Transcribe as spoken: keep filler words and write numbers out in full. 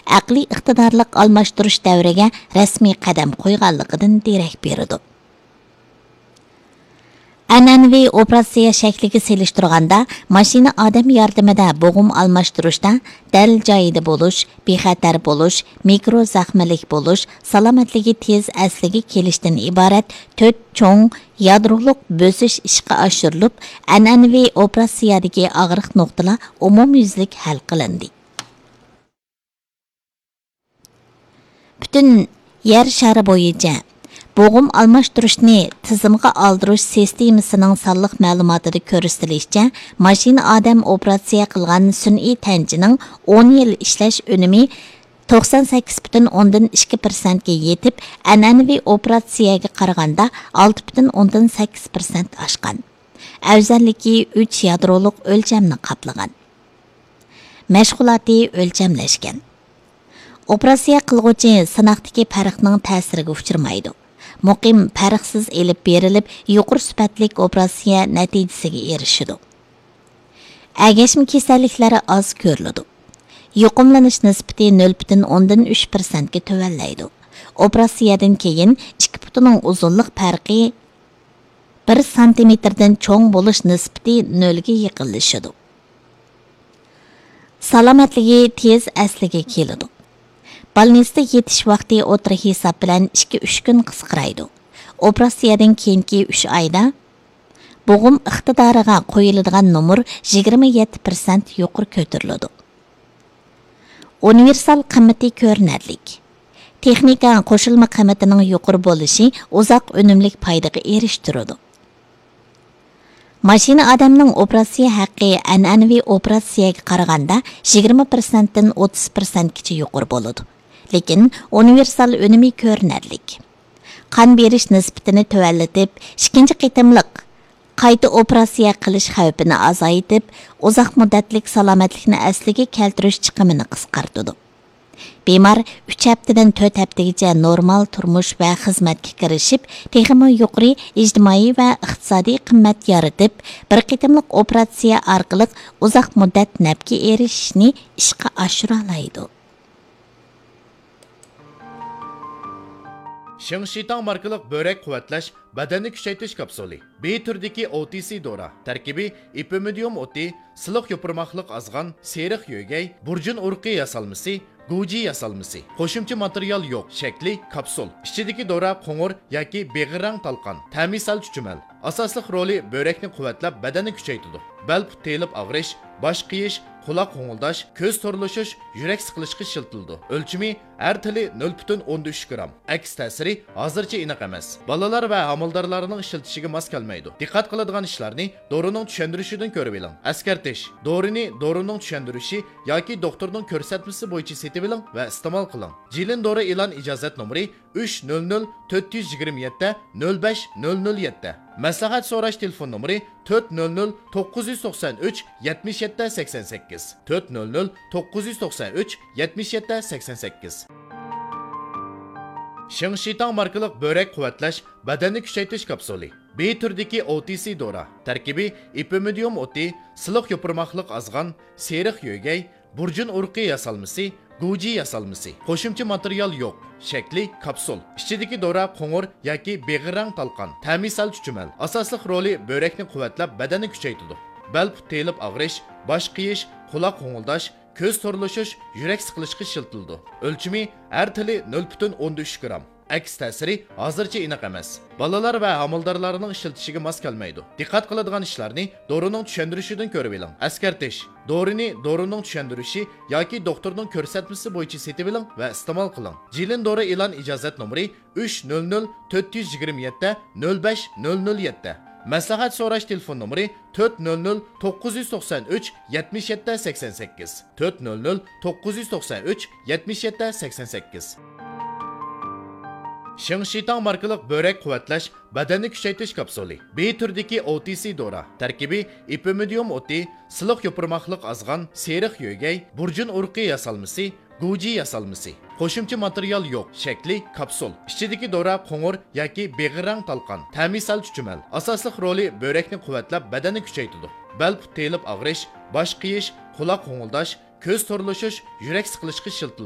aqliy iqtidorlik almashtirish davriga rasmiy qadam qo'yganligidan derak beradi. An'anaviy operatsiya shakliga selishtirganda, mashina odam yordamida bo'g'im almashtirishda dal joyida bo'lish, bexatar bo'lish, mikro zaxmalik bo'lish, salomatligi tez asliga kelishdan iborat to'rt cho'ng yadroliq bo'sish ishga oshirilib, an'anaviy operatsiyadagi og'riq nuqtalar umumyuzlik hal qilindi. Butun yer shari bo'yicha bo'g'im almashtirishni tizimga aldirish sistemasining sonliq ma'lumotida ko'rsatilishicha, mashina odam operatsiya qilgan sun'iy tanchining o'n yil ishlash unumi to'qson sakkiz butun o'ndan ikki persent ga yetib, an'anaviy operatsiyaga qaraganda olti butun o'ndan sakkiz persent oshgan. Afzalligi uch yadroliq o'lchamni qoplagan. Mashg'uloti o'lchamlashgan. Operatsiya qilguvchi sinoqdagi farqning ta'siriga uchramaydi. Muqim farqsiz elib berilib, yuqori sifatli operatsiya natijasiga erishadi. Agashma kasalliklari oz ko'riladi. Yuqumlanish nisbati nol butun o'ndan uch persent ga tuvallaydi. Operatsiyadan keyin ikki butun uzunlik farqi bir santimetrdan cho'ng bo'lish nisbati nol ga yaqinlashadi. Salomatligi tez asliga keladi. Balnisda yetish vaqti o'tira hisob bilan ikki uch kun qisqaraydi. Operatsiyadan keyingi uch oyda bo'g'im iqtidoriga qo'yiladigan nomer yigirma yetti persent yuqori ko'tariladi. Universal qimmati ko'rinarlik. Texnika qo'shilma qimmatining yuqori bo'lishi uzoq unumli foydaga erishtiradi. Mashina odamning operatsiya haqqi an'anaviy operatsiyaga qaraganda yigirma persent dan o'ttiz persent gacha yuqori bo'ladi. Lekin universal unumi ko'rinarlik. Qon berish nisbatini tuvallatib, ikkinchi qitimliq qayta operatsiya qilish xavfini azaytib, uzoq muddatlik salomatlikni asliga keltirish chiqimini qisqartadi. Bemor uch haftadan to'rt haftagacha normal turmush va xizmatga kirishib, texnik yuqori ijtimoiy va iqtisodiy qimmat yaratib, bir qitimliq operatsiya orqali uzoq muddat nafga erishishni ishga oshira oladi. Shingshitang markalik börek quvvatlash badanni kuchaytirish kapsuli. B turdagi O T C dora. Tarkibi ipimidium o'ti, siliq yopirmoqliq azg'an, seriq yo'gay, burjun urqi yasalmasi, Guji yasalmasi. Qo'shimcha material yo'q. Shakli kapsul. Ichidagi dora qo'ng'ir yoki beg'irang talqon. Ta'misal chuchumal. Asosli roli börekni quvvatlab badanni kuchaytiradi. Bel telib og'rish, bosh qiyish, quloq qo'ng'ildash, ko'z to'rlashish, yurak siqilishga shiltildi. O'lchimi har tili nol butun o'ndan uch gram. Aks ta'siri hozircha aniq emas. Bolalar va homildorlarning ishiltishiga mos kelmaydi. Diqqat qiladigan ishlarni dorining tushuntirishidan ko'rib oling. Askartish. Dorini dorining tushuntirishi yoki doktorning ko'rsatmasi bo'yicha setib oling va iste'mol qiling. Jilin dori e'lon ijozat nomeri uch nol nol to'rt yuz yigirma yetti nol besh nol nol yetti. Maslahat so'rash telefon nomeri to'rt nol nol to'qqiz yuz to'qson uch yetmish yetti sakson sakkiz to'rt nol nol to'qqiz yuz to'qson uch yetmish yetti sakson sakkiz. Shingshitang markalik börek quvvatlash badanni kuchaytirish kapsuli. B turdagi O T C dora. Tarkibi ipimidium o'ti, siliq yopirmoqliq azg'an, seriq yo'gay, burjun urqi yasalmasi, Guji yasalmasi. Qo'shimcha material yo'q. Shakli kapsul. Ichidagi dora qo'ng'ir yoki beg'irang talqon. Ta'misal chuchumal. Asosli roli börekni quvvatlab badanni kuchaytiradi. Bel telib og'rish, bosh qiyish, quloq qo'ng'ildash, ko'z to'rlashish, yurak siqilishga shiltildi. O'lchimi har tili nol butun o'ndan uch gram. Aks ta'siri hozircha aniq emas. Bolalar va homildorlarning ishiltishiga mos kelmaydi. Diqqat qiladigan ishlarni dorining tushuntirishidan ko'rib oling. Askartish. Dorini dorining tushuntirishi yoki doktorning ko'rsatmasi bo'yicha setib oling va iste'mol qiling. Jilin dori e'lon ijozat nomeri uch nol nol to'rt yuz yigirma yetti nol besh nol nol yetti. Maslahat so'rash telefon nomeri to'rt nol nol to'qqiz yuz to'qson uch yetmish yetti sakson sakkiz to'rt nol nol to'qqiz yuz to'qson uch yetmish yetti sakson sakkiz. Shingshitang markalik börek quvvatlash badanni kuchaytirish kapsuli. B turdagi O T C dora. Tarkibi ipimidium o'ti, siliq yopirmoqliq azg'an, seriq yo'gay, burjun urqi yasalmasi, Guji yasalmasi. Qo'shimcha material yo'q. Shakli kapsul. Ichidagi dora qo'ng'ir yoki beg'irang talqon. Ta'misal chuchumal. Asosli roli börekni quvvatlab badanni kuchaytiradi. Bel telib og'rish, bosh qiyish, quloq qo'ng'ildash, ko'z to'rlashish, yurak siqilishga shiltildi.